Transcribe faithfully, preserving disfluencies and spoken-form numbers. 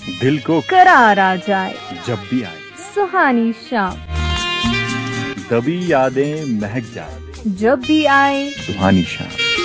दिल को करार आ जाए जब भी आए, सुहानी शाम तभी यादें महक जाए जब भी आए सुहानी शाम।